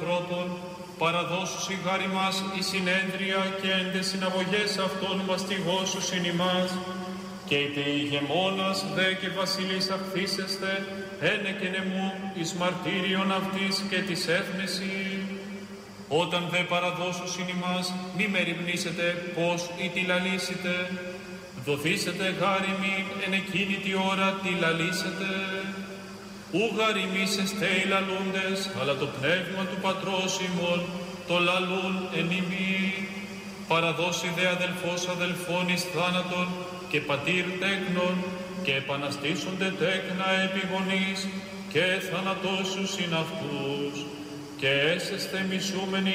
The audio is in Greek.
ανθρώπων, παραδώσουσι χάρη μας η συνέδρια και εν τες συναγωγές αυτών μαστιγώσουσιν ημάς, και είτε ηγεμόνας δε και βασιλείς αχθήσεστε, ένεκεν εμού εις μαρτύριον αυτής και της έθνεση. Όταν δε παραδώσουσιν ημάς, μη μεριμνήσετε πως ή τι λαλήσετε, δοθήσετε χάριμη εν εκείνη τη ώρα τι λαλήσετε. Ου γαριμήσεστε οι λαλούντες, αλλά το πνεύμα του Πατρός ημών το λαλούν εν ημί. Παραδώσει δε αδελφός αδελφών εις θάνατον και πατήρ τέκνον, και επαναστήσονται τέκνα επί γονείς, και θανατώσουσιν αυτούς, και έσεστε μισούμενοι